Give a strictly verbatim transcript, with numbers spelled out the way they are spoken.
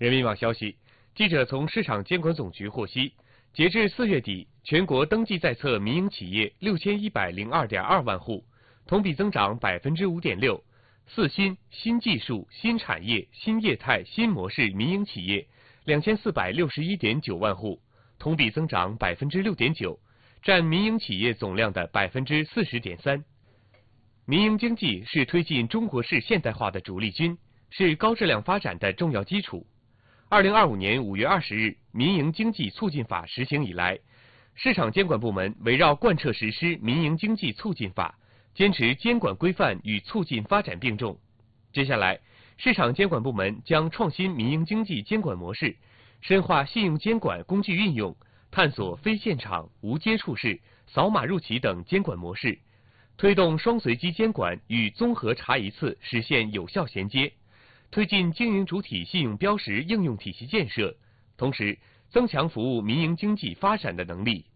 人民网消息，记者从市场监管总局获悉，截至四月底，全国登记在册民营企业六千一百零二点二万户，同比增长百分之五点六。四新、新技术、新产业、新业态、新模式民营企业两千四百六十一点九万户，同比增长百分之六点九，占民营企业总量的百分之四十点三。民营经济是推进中国式现代化的主力军，是高质量发展的重要基础。二零二五年五月二十日，《民营经济促进法》实行以来，市场监管部门围绕贯彻实施《民营经济促进法》，坚持监管规范与促进发展并重。接下来，市场监管部门将创新民营经济监管模式，深化信用监管工具运用，探索非现场、无接触式、扫码入企等监管模式，推动双随机监管与综合查一次实现有效衔接。推进经营主体信用标识应用体系建设，同时增强服务民营经济发展的能力。